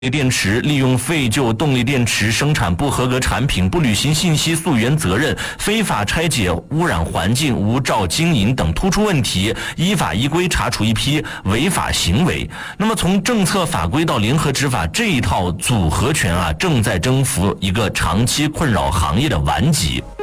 电池利用废旧动力电池生产不合格产品，不履行信息溯源责任，非法拆解、污染环境、无照经营等突出问题，依法依规查处一批违法行为。那么从政策法规到联合执法，这一套组合拳正在征服一个长期困扰行业的顽疾。